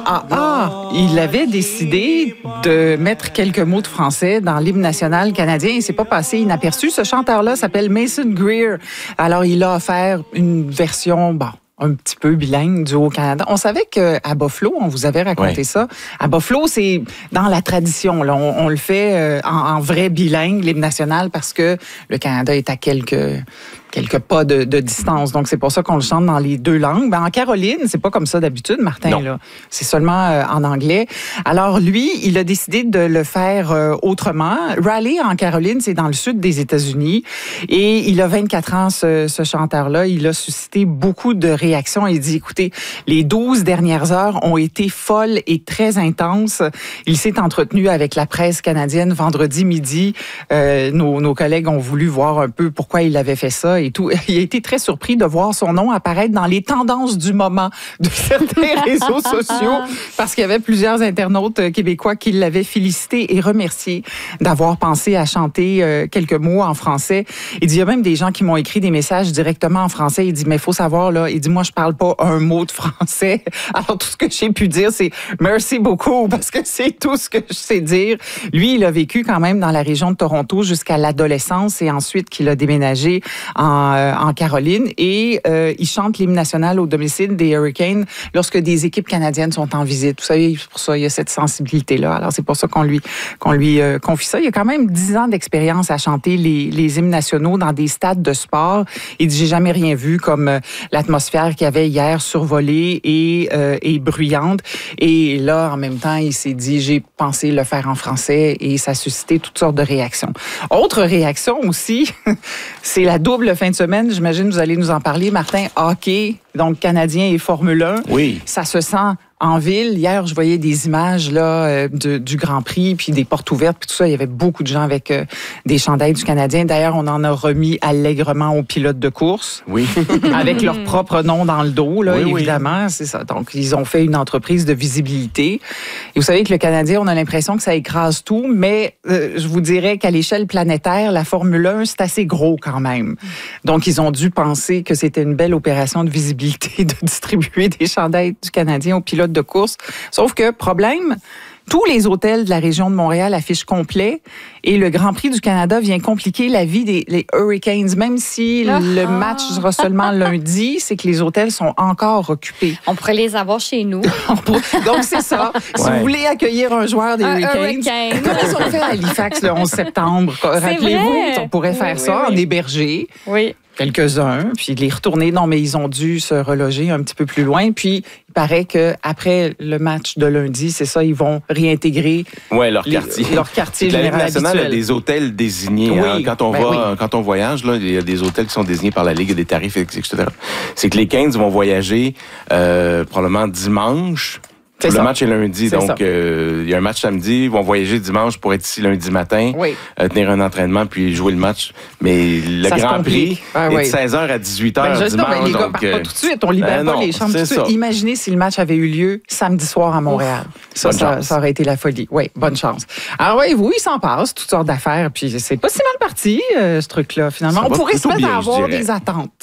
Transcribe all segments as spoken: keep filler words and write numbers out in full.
Ah, ah, il avait décidé de mettre quelques mots de français dans l'hymne national canadien et c'est pas passé inaperçu. Ce chanteur-là s'appelle Mason Greer. Alors, il a offert une version, bon, un petit peu bilingue du Haut-Canada. On savait qu'à Buffalo, on vous avait raconté ouais. ça. À Buffalo, c'est dans la tradition. Là, on, on le fait euh, en, en vrai bilingue, l'hymne national, parce que le Canada est à quelques... quelques pas de, de distance. Donc, c'est pour ça qu'on le chante dans les deux langues. Ben, en Caroline, c'est pas comme ça d'habitude, Martin. Non. Là. C'est seulement euh, en anglais. Alors, lui, il a décidé de le faire euh, autrement. Raleigh, en Caroline, c'est dans le sud des États-Unis. Et il a vingt-quatre ans, ce, ce chanteur-là. Il a suscité beaucoup de réactions. Il dit, écoutez, les douze dernières heures ont été folles et très intenses. Il s'est entretenu avec la presse canadienne vendredi midi. Euh, nos, nos collègues ont voulu voir un peu pourquoi il avait fait ça. Et tout. Il a été très surpris de voir son nom apparaître dans les tendances du moment de certains réseaux sociaux parce qu'il y avait plusieurs internautes québécois qui l'avaient félicité et remercié d'avoir pensé à chanter euh, quelques mots en français. Il dit, il y a même des gens qui m'ont écrit des messages directement en français. Il dit, mais il faut savoir, là, il dit, moi, je parle pas un mot de français. Alors, tout ce que j'ai pu dire, c'est merci beaucoup parce que c'est tout ce que je sais dire. Lui, il a vécu quand même dans la région de Toronto jusqu'à l'adolescence et ensuite qu'il a déménagé en En, en Caroline et euh, il chante l'hymne national au domicile des Hurricanes lorsque des équipes canadiennes sont en visite. Vous savez, c'est pour ça il y a cette sensibilité-là. Alors, c'est pour ça qu'on lui, qu'on lui euh, confie ça. Il y a quand même dix ans d'expérience à chanter les, les hymnes nationaux dans des stades de sport. Il dit, j'ai jamais rien vu comme euh, l'atmosphère qu'il y avait hier survolée et, euh, et bruyante. Et là, en même temps, il s'est dit, j'ai pensé le faire en français et ça a suscité toutes sortes de réactions. Autre réaction aussi, c'est la double fin de semaine, j'imagine que vous allez nous en parler, Martin, hockey, donc Canadien et Formule un. Oui. Ça se sent en ville. Hier, je voyais des images là euh, de, du Grand Prix, puis des portes ouvertes, puis tout ça. Il y avait beaucoup de gens avec euh, des chandails du Canadien. D'ailleurs, on en a remis allègrement aux pilotes de course. Oui. Avec leur propre nom dans le dos, là, oui, évidemment. Oui. C'est ça. Donc, ils ont fait une entreprise de visibilité. Et vous savez que le Canadien, on a l'impression que ça écrase tout, mais euh, je vous dirais qu'à l'échelle planétaire, la Formule un, c'est assez gros quand même. Donc, ils ont dû penser que c'était une belle opération de visibilité de distribuer des chandails du Canadien aux pilotes de course. Sauf que, problème, tous les hôtels de la région de Montréal affichent complet et le Grand Prix du Canada vient compliquer la vie des les Hurricanes. Même si ah. le match sera seulement lundi, c'est que les hôtels sont encore occupés. On pourrait les avoir chez nous. Donc, c'est ça. Ouais. Si vous voulez accueillir un joueur des un Hurricanes, Hurricane. comme ils ont fait à Halifax le onze septembre, rappelez-vous, on pourrait faire oui, ça oui, en oui. héberger. Oui. Quelques-uns, puis les retourner. Non, mais ils ont dû se reloger un petit peu plus loin. Puis, il paraît qu'après le match de lundi, c'est ça, ils vont réintégrer ouais, leur les, quartier. Leur quartier général général habituel. La Ligue nationale habituel. a des hôtels désignés. Oui, hein, quand, on ben va, oui. quand on voyage, là, il y a des hôtels qui sont désignés par la Ligue, des tarifs, et cetera. C'est que les Canes vont voyager euh, probablement dimanche. C'est le ça. match est lundi, c'est donc euh, il y a un match samedi. Ils vont voyager dimanche pour être ici lundi matin, oui. euh, tenir un entraînement puis jouer le match. Mais le ça Grand Prix ah, est oui. de seize heures à dix-huit heures ben, dimanche. Ben, les gars, donc, euh, pas tout de suite, on libère ben, pas non, les chambres tout de suite. Imaginez si le match avait eu lieu samedi soir à Montréal. Ouf, ça, ça, ça aurait été la folie. Oui, bonne chance. Alors oui, oui, il s'en passe, toutes sortes d'affaires. Puis c'est pas si mal parti, euh, ce truc-là, finalement. Ça on pourrait se mettre bien, à avoir des attentes.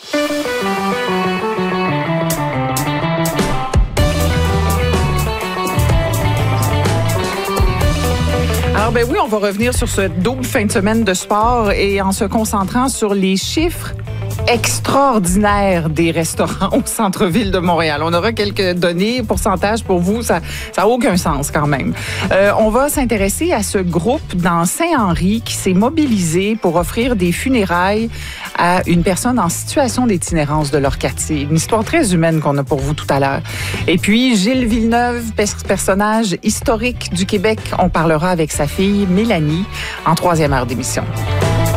Alors, ben oui, on va revenir sur ce double fin de semaine de sport et en se concentrant sur les chiffres extraordinaires des restaurants au centre-ville de Montréal. On aura quelques données, pourcentages pour vous, ça n'a aucun sens quand même. Euh, on va s'intéresser à ce groupe dans Saint-Henri qui s'est mobilisé pour offrir des funérailles à une personne en situation d'itinérance de leur quartier. Une histoire très humaine qu'on a pour vous tout à l'heure. Et puis, Gilles Villeneuve, personnage historique du Québec, on parlera avec sa fille Mélanie en troisième heure d'émission.